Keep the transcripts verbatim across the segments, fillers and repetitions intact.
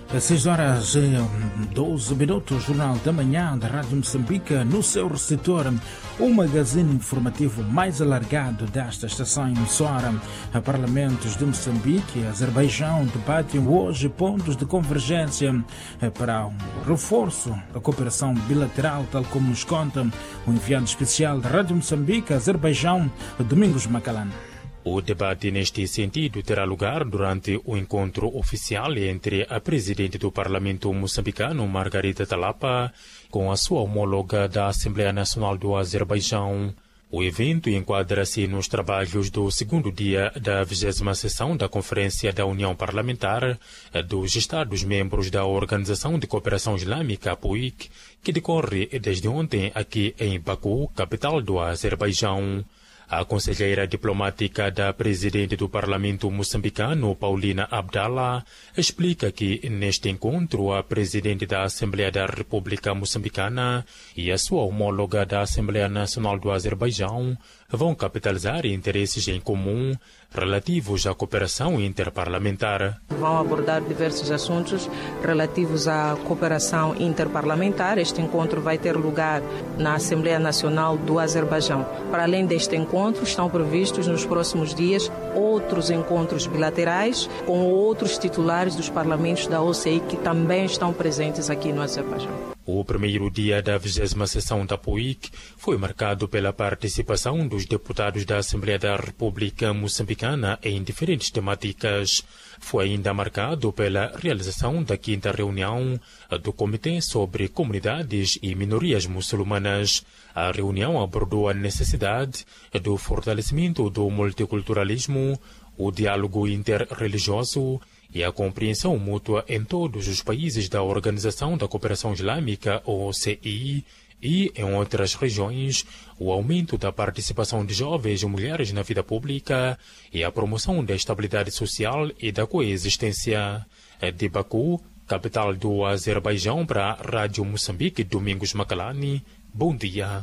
seis horas e doze minutos, Jornal da Manhã da Rádio Moçambique, no seu receptor, o magazine informativo mais alargado desta estação emissora. A parlamentos de Moçambique e Azerbaijão debatem hoje pontos de convergência para um reforço da cooperação bilateral, tal como nos conta o enviado especial da Rádio Moçambique, Azerbaijão, Domingos Macalán. O debate neste sentido terá lugar durante o encontro oficial entre a presidente do Parlamento moçambicano, Margarita Talapa, com a sua homóloga da Assembleia Nacional do Azerbaijão. O evento enquadra-se nos trabalhos do segundo dia da vigésima sessão da Conferência da União Parlamentar dos Estados-membros da Organização de Cooperação Islâmica, P U I C, que decorre desde ontem aqui em Baku, capital do Azerbaijão. A conselheira diplomática da presidente do Parlamento moçambicano, Paulina Abdallah, explica que neste encontro a presidente da Assembleia da República Moçambicana e a sua homóloga da Assembleia Nacional do Azerbaijão vão capitalizar interesses em comum relativos à cooperação interparlamentar. Vão abordar diversos assuntos relativos à cooperação interparlamentar. Este encontro vai ter lugar na Assembleia Nacional do Azerbaijão. Para além deste encontro, estão previstos nos próximos dias outros encontros bilaterais com outros titulares dos parlamentos da O C I que também estão presentes aqui no Azerbaijão. O primeiro dia da vigésima sessão da P U I C foi marcado pela participação dos deputados da Assembleia da República Moçambicana em diferentes temáticas. Foi ainda marcado pela realização da quinta reunião do Comitê sobre Comunidades e Minorias Muçulmanas. A reunião abordou a necessidade do fortalecimento do multiculturalismo, o diálogo interreligioso e a compreensão mútua em todos os países da Organização da Cooperação Islâmica, O C I, e, em outras regiões, o aumento da participação de jovens e mulheres na vida pública e a promoção da estabilidade social e da coexistência. De Baku, capital do Azerbaijão, para a Rádio Moçambique, Domingos Macalán. Bom dia.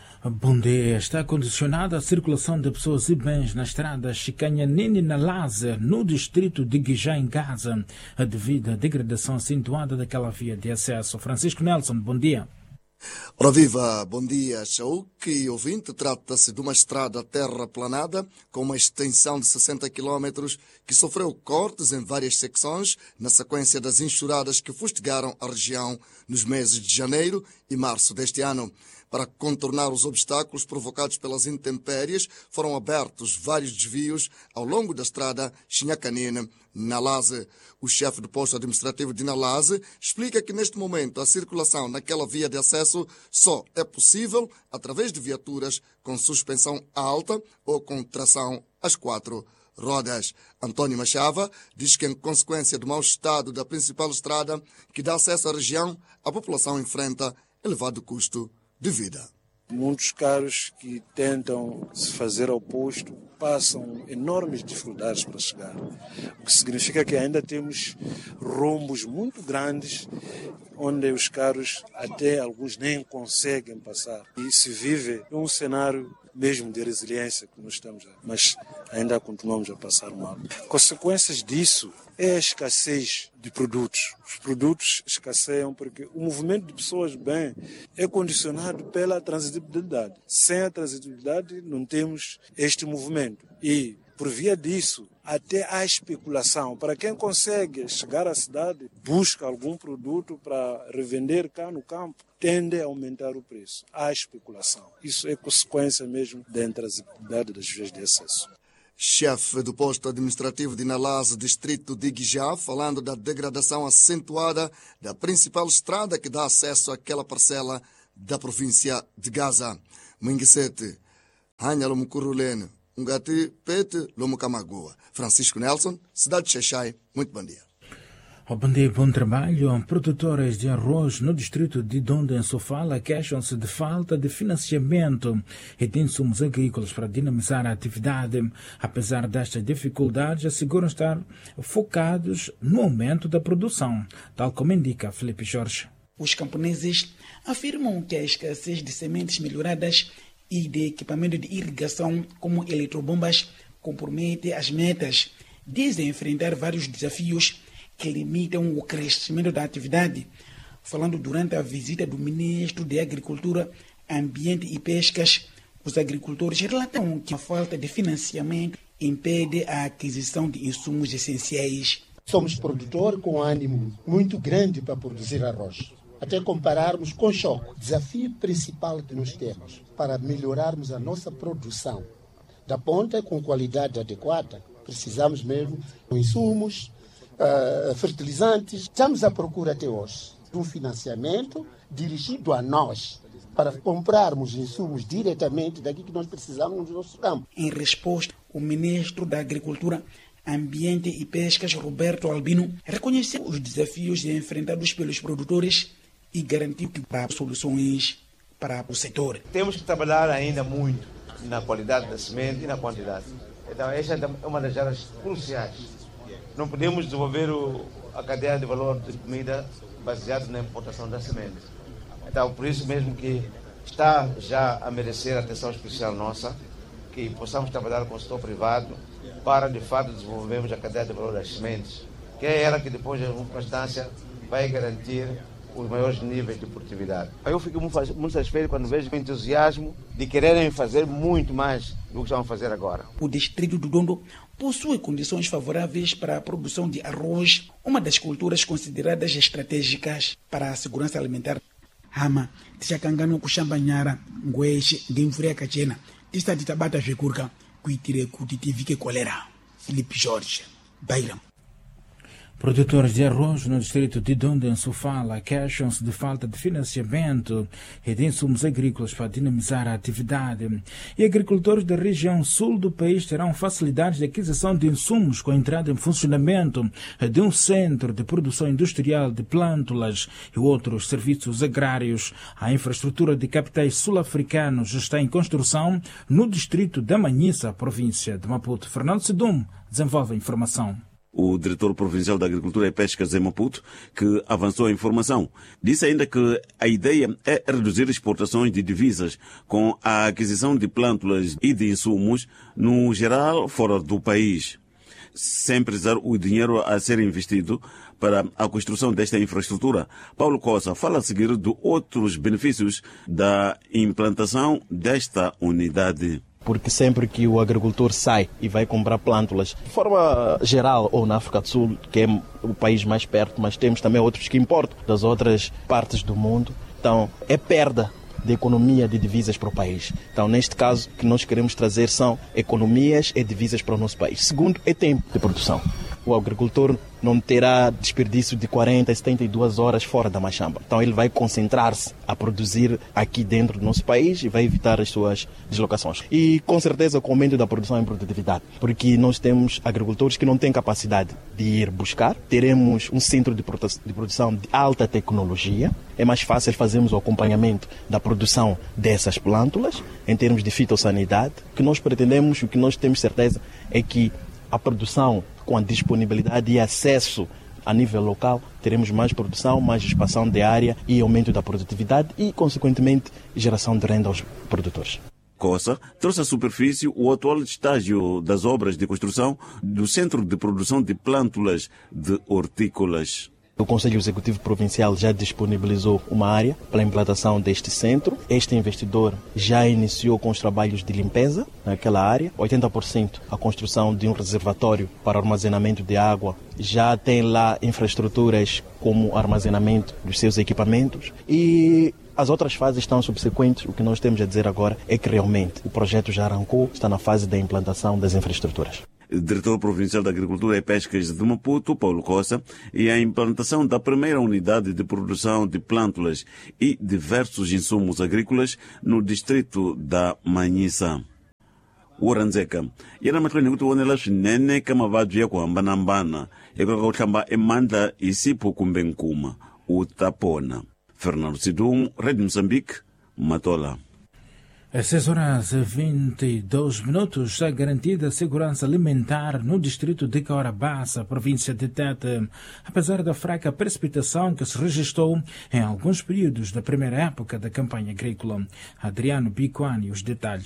Bom dia. Está condicionada a circulação de pessoas e bens na estrada Chicanhanini na Laze, no distrito de Guijá, em Gaza, devido à degradação acentuada daquela via de acesso. Francisco Nelson, bom dia. Ora viva, bom dia, Chauk e ouvinte. Trata-se de uma estrada terraplanada com uma extensão de sessenta quilómetros que sofreu cortes em várias secções na sequência das enxurradas que fustigaram a região nos meses de janeiro e março deste ano. Para contornar os obstáculos provocados pelas intempéries, foram abertos vários desvios ao longo da estrada Chinhacanine, Nalaze. O chefe do posto administrativo de Nalaze explica que neste momento a circulação naquela via de acesso só é possível através de viaturas com suspensão alta ou com tração às quatro rodas. António Machava diz que, em consequência do mau estado da principal estrada que dá acesso à região, a população enfrenta elevado custo de vida. Muitos carros que tentam se fazer ao posto passam enormes dificuldades para chegar, o que significa que ainda temos rombos muito grandes onde os carros, até alguns, nem conseguem passar. E se vive um cenário mesmo de resiliência que nós estamos a, mas ainda continuamos a passar mal. Consequências disso é a escassez de produtos. Os produtos escasseiam porque o movimento de pessoas bem é condicionado pela transitibilidade. Sem a transitibilidade não temos este movimento. E, por via disso, até há especulação. Para quem consegue chegar à cidade, busca algum produto para revender cá no campo, tende a aumentar o preço. Há especulação. Isso é consequência mesmo da intransitibilidade das vias de acesso. Chefe do posto administrativo de Nalaze, distrito de Guijá, falando da degradação acentuada da principal estrada que dá acesso àquela parcela da província de Gaza. Minguisete, Hanha Lomucurulene, Ungati, Pete, Lomucamagoa. Francisco Nelson, cidade de Xaixai. Muito bom dia. Bom dia, bom trabalho. Produtores de arroz no distrito de Donde, em Sofala, queixam-se de falta de financiamento e de insumos agrícolas para dinamizar a atividade. Apesar destas dificuldades, asseguram estar focados no aumento da produção, tal como indica Felipe Jorge. Os camponeses afirmam que a escassez de sementes melhoradas e de equipamento de irrigação, como eletrobombas, compromete as metas. Dizem enfrentar vários desafios que limitam o crescimento da atividade. Falando durante a visita do ministro de Agricultura, Ambiente e Pescas, os agricultores relatam que a falta de financiamento impede a aquisição de insumos essenciais. Somos produtor com ânimo muito grande para produzir arroz. Até compararmos com choque, o desafio principal que nós temos para melhorarmos a nossa produção da ponta com qualidade adequada, precisamos mesmo de insumos, uh, fertilizantes. Estamos à procura até hoje de um financiamento dirigido a nós, para comprarmos insumos diretamente daqui que nós precisamos no nosso campo. Em resposta, o ministro da Agricultura, Ambiente e Pescas, Roberto Albino, reconheceu os desafios enfrentados pelos produtores e garantiu que há soluções para o setor. Temos que trabalhar ainda muito na qualidade da semente e na quantidade. Então, esta é uma das áreas cruciais. Não podemos desenvolver o, a cadeia de valor de comida baseada na importação da semente. Então, por isso mesmo que está já a merecer atenção especial nossa, que possamos trabalhar com o setor privado para, de fato, desenvolvermos a cadeia de valor das sementes, que é ela que depois, em última instância, vai garantir os maiores níveis de produtividade. Eu fico muito satisfeito quando vejo o entusiasmo de quererem fazer muito mais do que estão a fazer agora. O distrito do Dondo possui condições favoráveis para a produção de arroz, uma das culturas consideradas estratégicas para a segurança alimentar. Hama, tishakangano kushambanyara, ngweshe, ngimfuria kachena, tista titabata vekurka, kuitire kutitivike kolera. Felipe Jorge, Bairam. Produtores de arroz no distrito de Dondo, em Sofala, queixam-se de falta de financiamento e de insumos agrícolas para dinamizar a atividade. E agricultores da região sul do país terão facilidades de aquisição de insumos com a entrada em funcionamento de um centro de produção industrial de plântulas e outros serviços agrários. A infraestrutura de capitais sul-africanos está em construção no distrito da Manhissa, província de Maputo. Fernando Sidum desenvolve a informação. O diretor provincial da Agricultura e Pescas em Maputo, que avançou a informação, disse ainda que a ideia é reduzir exportações de divisas com a aquisição de plântulas e de insumos, no geral, fora do país, sem precisar o dinheiro a ser investido para a construção desta infraestrutura. Paulo Costa fala a seguir de outros benefícios da implantação desta unidade. Porque sempre que o agricultor sai e vai comprar plântulas, de forma geral, ou na África do Sul, que é o país mais perto, mas temos também outros que importam das outras partes do mundo, então é perda de economia de divisas para o país. Então, neste caso, o que nós queremos trazer são economias e divisas para o nosso país. Segundo, é tempo de produção. O agricultor não terá desperdício de quarenta, setenta e duas horas fora da machamba. Então ele vai concentrar-se a produzir aqui dentro do nosso país e vai evitar as suas deslocações. E com certeza com o aumento da produção e produtividade, porque nós temos agricultores que não têm capacidade de ir buscar. Teremos um centro de produção de alta tecnologia. É mais fácil fazermos o acompanhamento da produção dessas plântulas em termos de fitossanidade. O que nós pretendemos, o que nós temos certeza é que a produção com a disponibilidade e acesso a nível local, teremos mais produção, mais expansão de área e aumento da produtividade e, consequentemente, geração de renda aos produtores. Costa trouxe à superfície o atual estágio das obras de construção do Centro de Produção de Plântulas de Hortícolas. O Conselho Executivo Provincial já disponibilizou uma área para a implantação deste centro. Este investidor já iniciou com os trabalhos de limpeza naquela área. oitenta por cento a construção de um reservatório para armazenamento de água. Já tem lá infraestruturas como armazenamento dos seus equipamentos. E as outras fases estão subsequentes. O que nós temos a dizer agora é que realmente o projeto já arrancou, está na fase da implantação das infraestruturas. Diretor Provincial da Agricultura e Pescas de Maputo, Paulo Costa, e a implantação da primeira unidade de produção de plântulas e diversos insumos agrícolas no distrito da Manhissa. Uranzeka yana matlweni kuti wonela swinene ka mavabyi ya ku hambanahambana eka ku hlamba emandla hi sipho kumbe nkuma u ta pona. Fernando Sidum, Rede Moçambique, Matola. Às seis horas e vinte e dois minutos está garantida a segurança alimentar no distrito de Caorabassa, província de Tete, apesar da fraca precipitação que se registrou em alguns períodos da primeira época da campanha agrícola. Adriano Bicuani, os detalhes.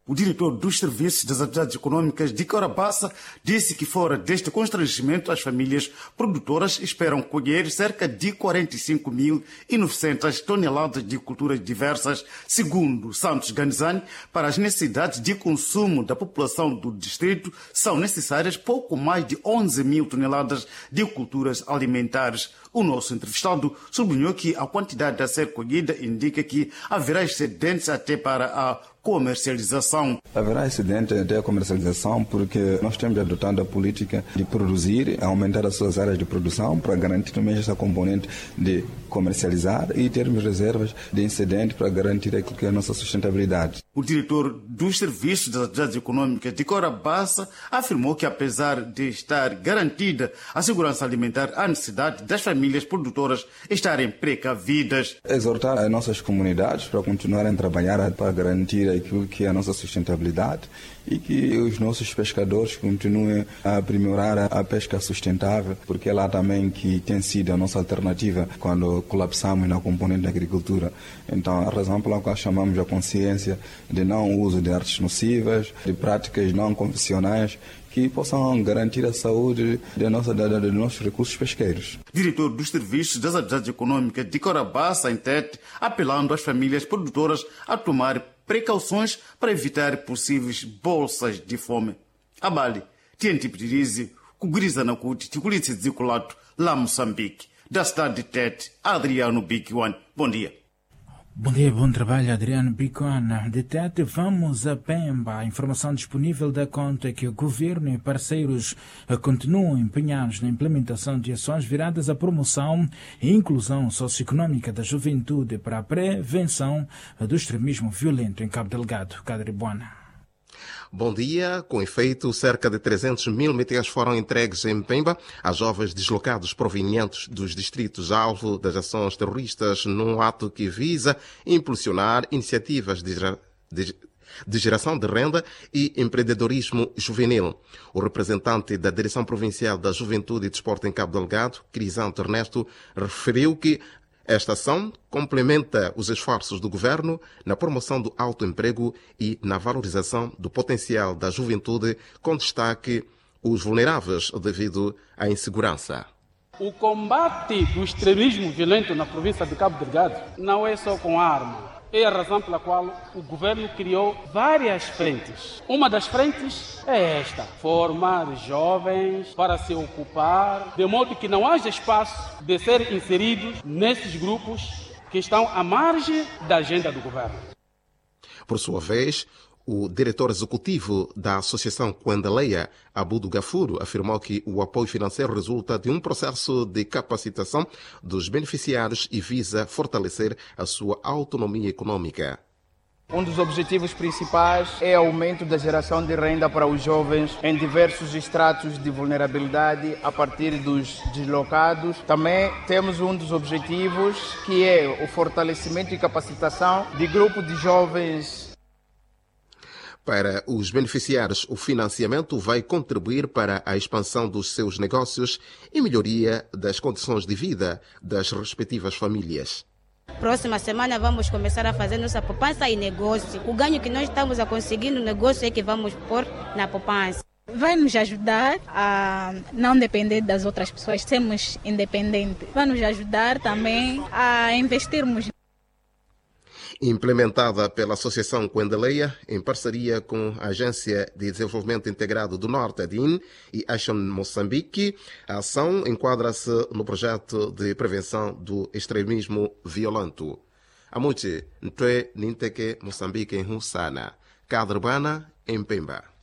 O diretor dos Serviços das Atividades Econômicas de Corabaça disse que fora deste constrangimento as famílias produtoras esperam colher cerca de quarenta e cinco mil e novecentas toneladas de culturas diversas, segundo Santos Ganizani. Para as necessidades de consumo da população do distrito são necessárias pouco mais de onze mil toneladas de culturas alimentares. O nosso entrevistado sublinhou que a quantidade a ser colhida indica que haverá excedentes até para a comercialização. Haverá excedente até a comercialização porque nós temos adotado a política de produzir, aumentar as suas áreas de produção para garantir também essa componente de comercializar e termos reservas de excedente para garantir aquilo que é a nossa sustentabilidade. O diretor dos Serviços das Atividades Econômicas de Corabaça afirmou que, apesar de estar garantida a segurança alimentar, há necessidade das famílias produtoras estarem precavidas. Exortar as nossas comunidades para continuarem a trabalhar para garantir aquilo que é a nossa sustentabilidade e que os nossos pescadores continuem a aprimorar a pesca sustentável, porque é lá também que tem sido a nossa alternativa quando colapsamos na componente da agricultura. Então, a razão pela qual chamamos a consciência de não uso de artes nocivas, de práticas não convencionais, que possam garantir a saúde de nossa, de, de nossos recursos pesqueiros. Diretor dos Serviços das Atividades Econômicas de Corabaça, em Tete, apelando às famílias produtoras a tomar precauções para evitar possíveis bolsas de fome. Abali, Tienti Pirizi, Kuguriza Nakuti, Tikulitsi Ziculato, lá Moçambique, da cidade de Tete, Adriano Bicuan. Bom dia. Bom dia, bom trabalho, Adriano Bicuan. De Tete, vamos a Pemba. A informação disponível dá conta que o governo e parceiros continuam empenhados na implementação de ações viradas à promoção e inclusão socioeconômica da juventude para a prevenção do extremismo violento em Cabo Delgado. Cadribuana. Bom dia. Com efeito, cerca de trezentos mil meticais foram entregues em Pemba a jovens deslocados provenientes dos distritos alvo das ações terroristas, num ato que visa impulsionar iniciativas de, de, de geração de renda e empreendedorismo juvenil. O representante da Direção Provincial da Juventude e Desporto em Cabo Delgado, Crisanto Ernesto, referiu que esta ação complementa os esforços do governo na promoção do autoemprego e na valorização do potencial da juventude, com destaque os vulneráveis devido à insegurança. O combate do extremismo violento na província de Cabo Delgado não é só com arma. É a razão pela qual o governo criou várias frentes. Uma das frentes é esta: formar jovens para se ocupar, de modo que não haja espaço de ser inseridos nesses grupos que estão à margem da agenda do governo. Por sua vez, o diretor executivo da Associação Quandaleia, Abudo Gafuro, afirmou que o apoio financeiro resulta de um processo de capacitação dos beneficiários e visa fortalecer a sua autonomia econômica. Um dos objetivos principais é o aumento da geração de renda para os jovens em diversos estratos de vulnerabilidade a partir dos deslocados. Também temos um dos objetivos que é o fortalecimento e capacitação de grupos de jovens. Para os beneficiários, o financiamento vai contribuir para a expansão dos seus negócios e melhoria das condições de vida das respectivas famílias. Próxima semana vamos começar a fazer nossa poupança e negócio. O ganho que nós estamos a conseguir no negócio é que vamos pôr na poupança. Vai nos ajudar a não depender das outras pessoas, sermos independentes. Vai nos ajudar também a investirmos. Implementada pela Associação Quandaleia, em parceria com a Agência de Desenvolvimento Integrado do Norte, A D I N, e Action Moçambique, a ação enquadra-se no projeto de prevenção do extremismo violento. Amuti, Ntwe Ninteke Moçambique em Hussana, Cadrebana, em Pemba.